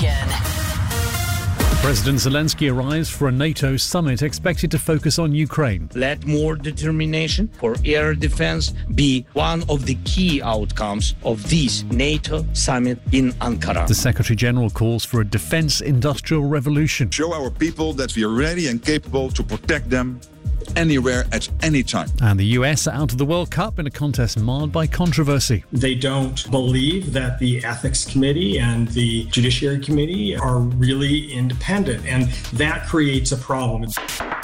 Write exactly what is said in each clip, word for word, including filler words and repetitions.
Nation. President Zelensky arrives for a NATO summit expected to focus on Ukraine. Let more determination for air defense be one of the key outcomes of this NATO summit in Ankara. The Secretary General calls for a defense industrial revolution. Show our people that we are ready and capable to protect them anywhere at any time. And the U S are out of the World Cup in a contest marred by controversy. They don't believe that the Ethics Committee and the Judiciary Committee are really independent, and that creates a problem. This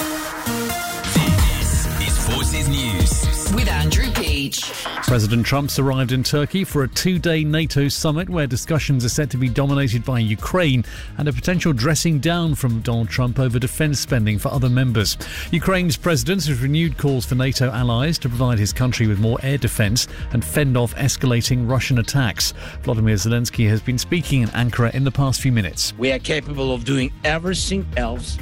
is Forces News with Andrew Peach. President Trump's arrived in Turkey for a two-day NATO summit where discussions are set to be dominated by Ukraine and a potential dressing down from Donald Trump over defence spending for other members. Ukraine's president has renewed calls for NATO allies to provide his country with more air defence and fend off escalating Russian attacks. Volodymyr Zelensky has been speaking in Ankara in the past few minutes. We are capable of doing everything else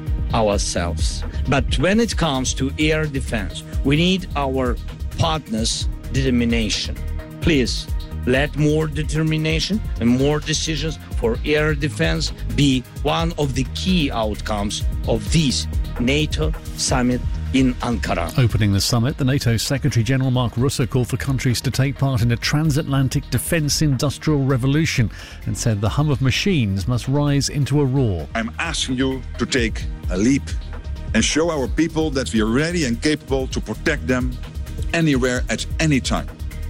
ourselves. But when it comes to air defense, we need our partners' determination. Please, let more determination and more decisions for air defense be one of the key outcomes of this NATO summit in Ankara. Opening the summit, the NATO Secretary-General Mark Rutte called for countries to take part in a transatlantic defence industrial revolution and said the hum of machines must rise into a roar. I'm asking you to take a leap and show our people that we are ready and capable to protect them anywhere at any time.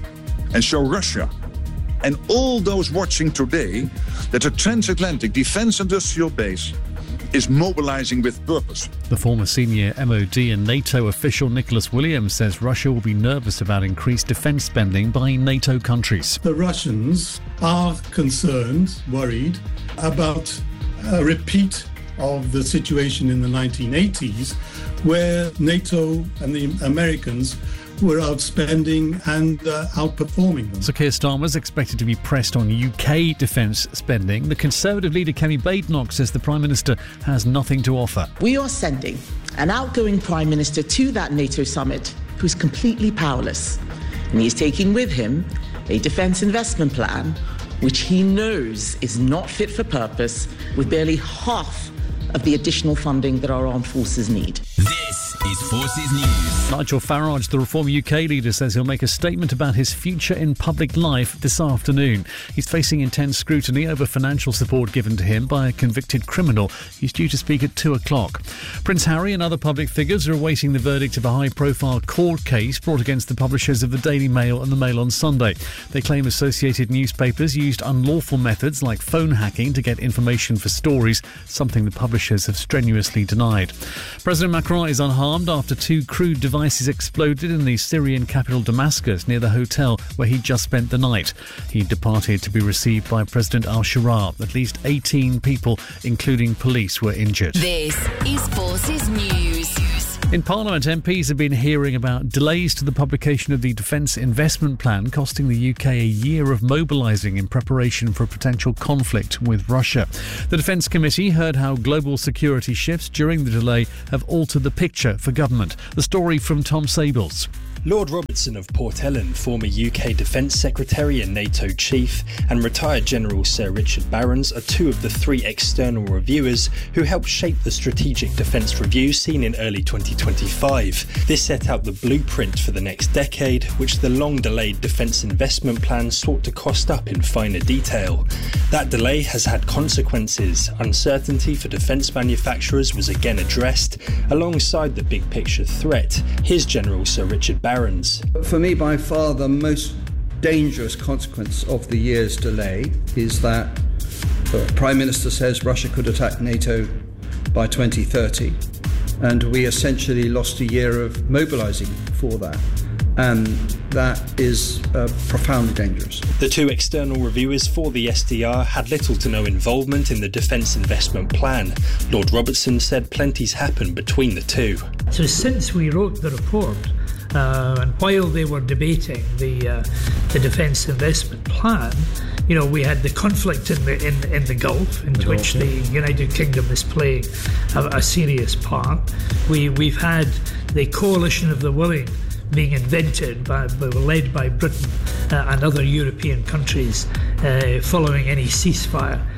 And show Russia and all those watching today that a transatlantic defence industrial base is mobilising with purpose. The former senior M O D and NATO official Nicholas Williams says Russia will be nervous about increased defence spending by NATO countries. The Russians are concerned, worried about a repeat of the situation in the nineteen eighties where NATO and the Americans were outspending and uh, outperforming them. So Keir Starmer is expected to be pressed on U K defence spending. The Conservative leader Kemi Badenoch says the Prime Minister has nothing to offer. We are sending an outgoing Prime Minister to that NATO summit who's completely powerless. And he's taking with him a defence investment plan which he knows is not fit for purpose, with barely half of the additional funding that our armed forces need. This is Forces News. Nigel Farage, the Reform U K leader, says he'll make a statement about his future in public life this afternoon. He's facing intense scrutiny over financial support given to him by a convicted criminal. He's due to speak at two o'clock. Prince Harry and other public figures are awaiting the verdict of a high-profile court case brought against the publishers of the Daily Mail and the Mail on Sunday. They claim associated newspapers used unlawful methods like phone hacking to get information for stories, something the publishers have strenuously denied. President Macron is unharmed after two crude devices exploded in the Syrian capital Damascus near the hotel where he just spent the night. He departed to be received by President al-Shara. At least eighteen people, including police, were injured. This is Forces News. In Parliament, M Ps have been hearing about delays to the publication of the Defence Investment Plan, costing the U K a year of mobilising in preparation for a potential conflict with Russia. The Defence Committee heard how global security shifts during the delay have altered the picture for government. The story from Tom Sables. Lord Robertson of Port Ellen, former U K Defence Secretary and NATO Chief, and retired General Sir Richard Barrons are two of the three external reviewers who helped shape the Strategic Defence Review seen in early twenty twenty-five. This set out the blueprint for the next decade, which the long-delayed Defence Investment Plan sought to cost up in finer detail. That delay has had consequences. Uncertainty for defence manufacturers was again addressed, alongside the big-picture threat. Here's General Sir Richard Barrons. For me, by far the most dangerous consequence of the year's delay is that the Prime Minister says Russia could attack NATO by twenty thirty, and we essentially lost a year of mobilising for that. And that is uh, profoundly dangerous. The two external reviewers for the S D R had little to no involvement in the Defence Investment Plan. Lord Robertson said plenty's happened between the two. So since we wrote the report, Uh, and while they were debating the uh, the defence investment plan, you know, we had the conflict in the in, in the Gulf, in which the United Kingdom is playing a, a serious part. We we've had the coalition of the willing being invented by, by led by Britain uh, and other European countries uh, following any ceasefire.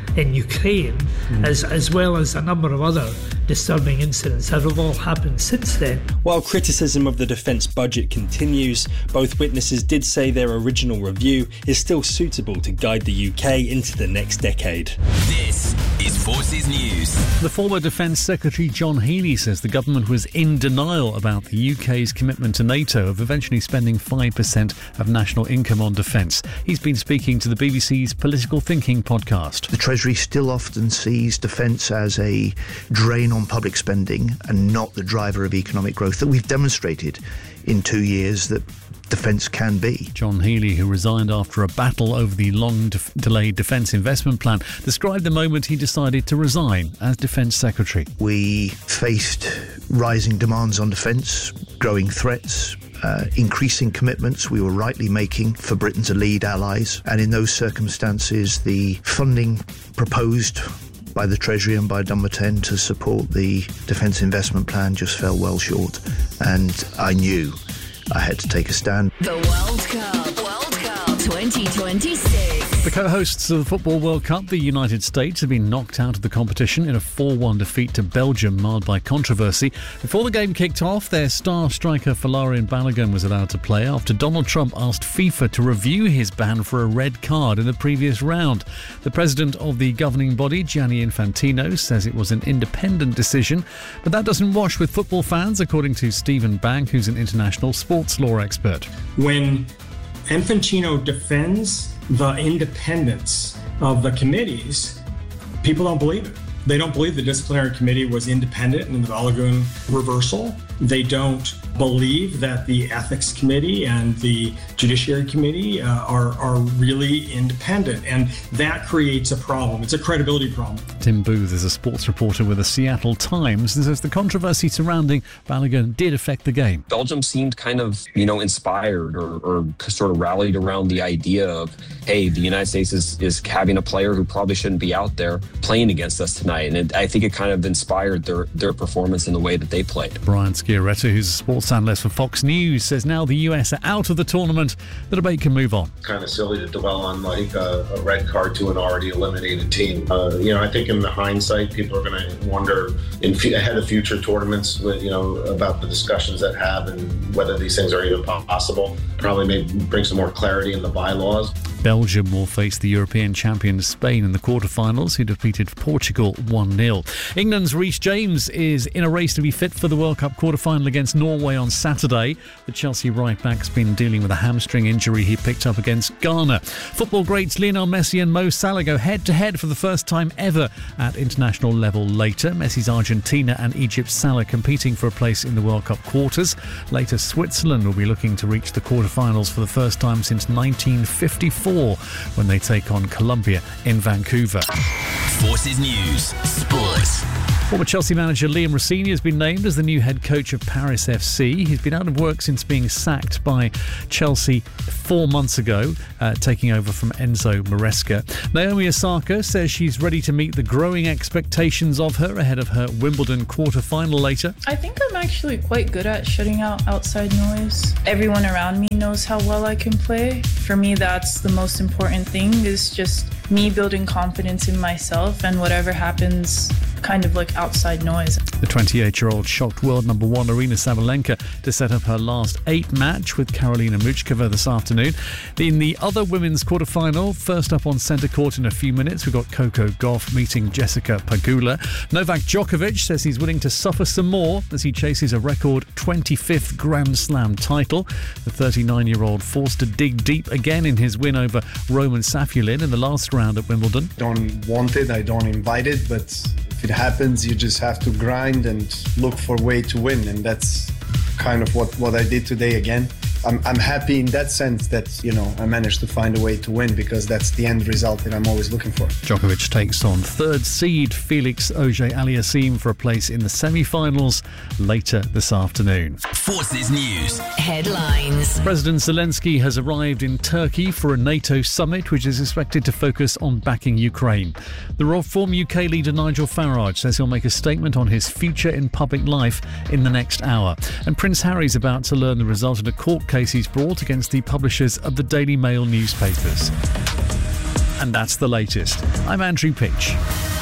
in Ukraine, mm. as, as well as a number of other disturbing incidents that have all happened since then. While criticism of the defence budget continues, both witnesses did say their original review is still suitable to guide the U K into the next decade. This is Forces News. The former Defence Secretary John Healey says the government was in denial about the U K's commitment to NATO of eventually spending five percent of national income on defence. He's been speaking to the B B C's Political Thinking podcast. The Treasury still often sees defence as a drain on public spending and not the driver of economic growth that we've demonstrated in two years that defence can be. John Healey, who resigned after a battle over the long-delayed Defence Investment Plan, described the moment he decided to resign as Defence Secretary. We faced rising demands on defence, growing threats, Uh, increasing commitments we were rightly making for Britain to lead allies, and in those circumstances the funding proposed by the Treasury and by Dunbarton to support the Defence Investment Plan just fell well short, and I knew I had to take a stand. The World Cup, World Cup twenty twenty-six. The co-hosts of the Football World Cup, the United States, have been knocked out of the competition in a four one defeat to Belgium, marred by controversy. Before the game kicked off, their star striker Folarin Balogun was allowed to play after Donald Trump asked FIFA to review his ban for a red card in the previous round. The president of the governing body, Gianni Infantino, says it was an independent decision, but that doesn't wash with football fans, according to Stephen Bank, who's an international sports law expert. When Infantino defends the independence of the committees, people don't believe it. They don't believe the disciplinary committee was independent in the Balogun reversal. They don't believe that the ethics committee and the judiciary committee uh, are, are really independent. And that creates a problem. It's a credibility problem. Tim Booth is a sports reporter with the Seattle Times and says the controversy surrounding Balogun did affect the game. Belgium seemed kind of, you know, inspired or, or sort of rallied around the idea of, hey, the United States is, is having a player who probably shouldn't be out there playing against us tonight. And it, I think it kind of inspired their, their performance in the way that they played. Brian Sciaretta, who's a sports analyst for Fox News, says now the U S are out of the tournament, the debate can move on. Kind of silly to dwell on like a, a red card to an already eliminated team. Uh, you know, I think in the hindsight, people are going to wonder in f- ahead of future tournaments, with, you know, about the discussions that have and whether these things are even possible. Probably may bring some more clarity in the bylaws. Belgium will face the European champion Spain in the quarterfinals, who defeated Portugal one nil. England's Reece James is in a race to be fit for the World Cup quarterfinal against Norway on Saturday. The Chelsea right-back's been dealing with a hamstring injury he picked up against Ghana. Football greats Lionel Messi and Mo Salah go head-to-head for the first time ever at international level later. Messi's Argentina and Egypt's Salah competing for a place in the World Cup quarters. Later, Switzerland will be looking to reach the quarterfinals for the first time since nineteen fifty-four. When they take on Colombia in Vancouver. Forces News Sports. Former Chelsea manager Liam Rossini has been named as the new head coach of Paris F C. He's been out of work since being sacked by Chelsea four months ago, uh, taking over from Enzo Maresca. Naomi Osaka says she's ready to meet the growing expectations of her ahead of her Wimbledon quarter-final later. I think I'm actually quite good at shutting out outside noise. Everyone around me knows how well I can play. For me, that's the most important thing, is just me building confidence in myself, and whatever happens, kind of like outside noise. The twenty-eight-year-old shocked world number one Aryna Sabalenka to set up her last eight match with Karolina Muchkova this afternoon. In the other women's quarterfinal, first up on centre court in a few minutes, we've got Coco Gauff meeting Jessica Pegula. Novak Djokovic says he's willing to suffer some more as he chases a record twenty-fifth Grand Slam title. The thirty-nine-year-old forced to dig deep again in his win over Roman Safulin in the last round at Wimbledon. Don't want it, I don't invite it, but if it happens, you just have to grind and look for a way to win, and that's kind of what, what I did today again. I'm, I'm happy in that sense that, you know, I managed to find a way to win, because that's the end result that I'm always looking for. Djokovic takes on third seed Felix Auger-Aliassime for a place in the semi-finals later this afternoon. Forces News headlines. President Zelensky has arrived in Turkey for a NATO summit which is expected to focus on backing Ukraine. The former U K leader Nigel Farage says he'll make a statement on his future in public life in the next hour. And Prince Harry's about to learn the result of a court case he's brought against the publishers of the Daily Mail newspapers. And that's the latest. I'm Andrew Peach.